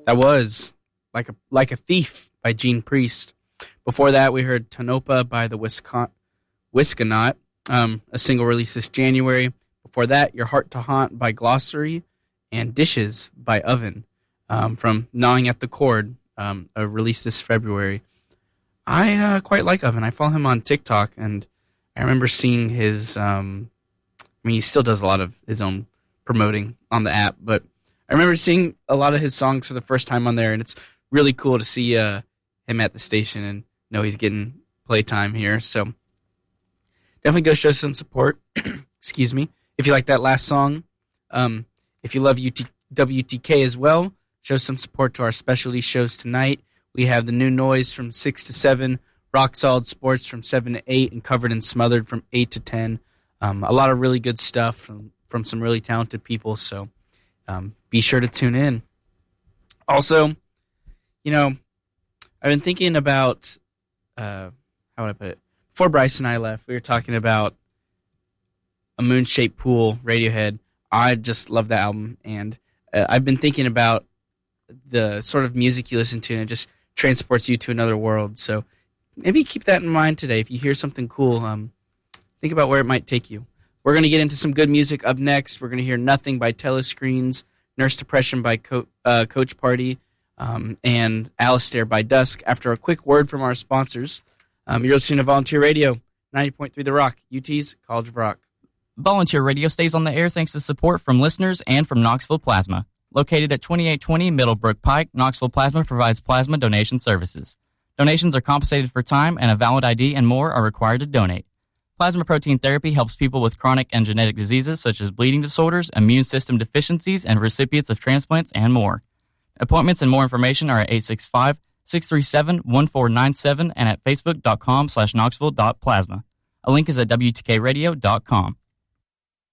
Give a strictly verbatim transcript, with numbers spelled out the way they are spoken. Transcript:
That was Like a Like a Thief by Gene Priest. Before that, we heard Tonopah by the Wiscon- Wiskonaut, um, a single released this January. Before that, Your Heart to Haunt by Glossary, and Dishes by Oven um, from Gnawing at the Cord, um, a release this February. I uh, quite like Oven. I follow him on TikTok, and I remember seeing his, um, I mean, he still does a lot of his own promoting on the app, but I remember seeing a lot of his songs for the first time on there, and it's really cool to see uh, him at the station and know he's getting playtime here. So definitely go show some support. Excuse me. If you like that last song, um, if you love U T- W T K as well, show some support to our specialty shows tonight. We have The New Noise from six to seven, Rock Solid Sports from seven to eight, and Covered and Smothered from eight to ten. Um, a lot of really good stuff from, from some really talented people, so um, be sure to tune in. Also, you know, I've been thinking about, uh, how would I put it? Before Bryce and I left, we were talking about A Moon-Shaped Pool, Radiohead. I just love that album, and uh, I've been thinking about the sort of music you listen to, and it just transports you to another world. So maybe keep that in mind today. If you hear something cool, um, think about where it might take you. We're going to get into some good music up next. We're going to hear Nothing by Telescreens, Nurse Depression by Co- uh, Coach Party, um, and Alistair by Dusk. After a quick word from our sponsors, um, you're listening to Volunteer Radio, ninety point three The Rock, U T's College of Rock. Volunteer Radio stays on the air thanks to support from listeners and from Knoxville Plasma. Located at twenty-eight twenty Middlebrook Pike, Knoxville Plasma provides plasma donation services. Donations are compensated for time, and a valid I D and more are required to donate. Plasma protein therapy helps people with chronic and genetic diseases such as bleeding disorders, immune system deficiencies, and recipients of transplants and more. Appointments and more information are at eight six five, six three seven, one four nine seven and at facebook.com slash knoxville.plasma. A link is at W T K radio dot com.